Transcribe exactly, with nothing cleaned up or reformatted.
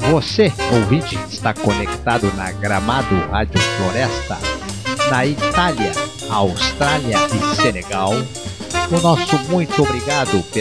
Você, ouvinte, está conectado na Gramado Rádio Floresta, na Itália, Austrália e Senegal. O nosso muito obrigado pela